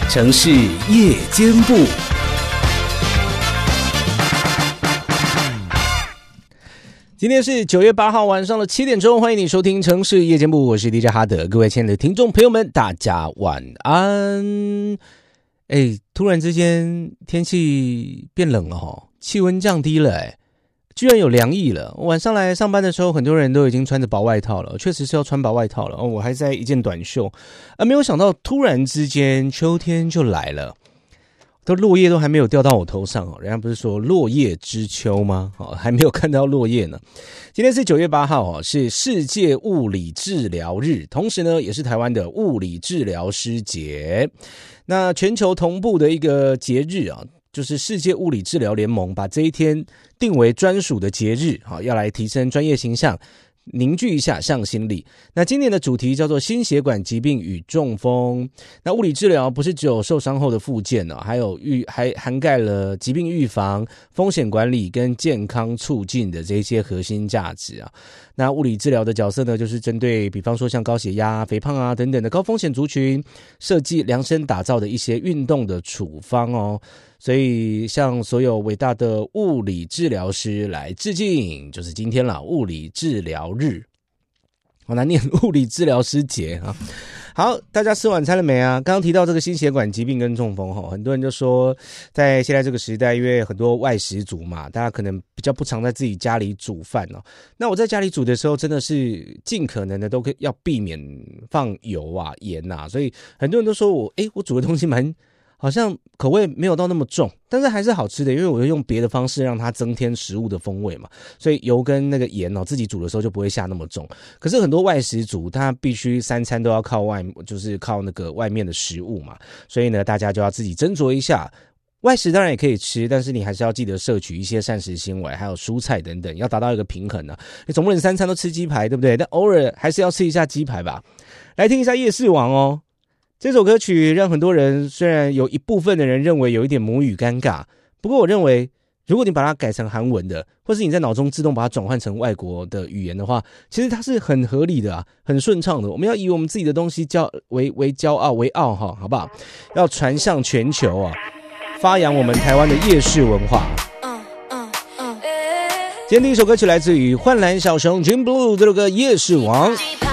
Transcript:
城市夜间部，今天是9月8号晚上的7点钟，欢迎你收听城市夜间部，我是 DJ 哈德，各位亲爱的听众朋友们，大家晚安。突然之间天气变冷了齁，气温降低了居然有凉意了。晚上来上班的时候，很多人都已经穿着薄外套了，确实是要穿薄外套了。我还在一件短袖，没有想到突然之间秋天就来了，落叶都还没有掉到我头上，人家不是说落叶知秋吗？还没有看到落叶呢。今天是9月8号，是世界物理治疗日，同时呢也是台湾的物理治疗师节。那全球同步的一个节日啊，就是世界物理治疗联盟把这一天定为专属的节日，要来提升专业形象，凝聚一下向心力。那今年的主题叫做心血管疾病与中风。那物理治疗不是只有受伤后的复健，还涵盖了疾病预防、风险管理跟健康促进的这些核心价值啊。那物理治疗的角色呢，就是针对比方说像高血压、肥胖啊等等的高风险族群，设计量身打造的一些运动的处方哦。所以向所有伟大的物理治疗师来致敬，就是今天啦，物理治疗日。好难念，物理治疗师节啊。好，大家吃晚餐了没啊？刚刚提到这个心血管疾病跟中风，很多人就说在现在这个时代，因为很多外食族嘛，大家可能比较不常在自己家里煮饭哦。那我在家里煮的时候，真的是尽可能的都要避免放油啊、盐啊，所以很多人都说我煮的东西好像口味没有到那么重，但是还是好吃的，因为我会用别的方式让它增添食物的风味嘛，所以油跟那个盐自己煮的时候就不会下那么重。可是很多外食族他必须3餐都要靠就是靠那个外面的食物嘛，所以呢大家就要自己斟酌一下。外食当然也可以吃，但是你还是要记得摄取一些膳食纤维还有蔬菜等等，要达到一个平衡啊。你总不能3餐都吃鸡排对不对？但偶尔还是要吃一下鸡排吧。来听一下夜市王哦，这首歌曲让很多人，虽然有一部分的人认为有一点母语尴尬，不过我认为如果你把它改成韩文的，或是你在脑中自动把它转换成外国的语言的话，其实它是很合理的很顺畅的。我们要以我们自己的东西为骄傲为傲好不好？要传向全球啊，发扬我们台湾的夜市文化。今天第一首歌曲来自于幻蓝小熊 Dream Blue 这首歌《夜市王》。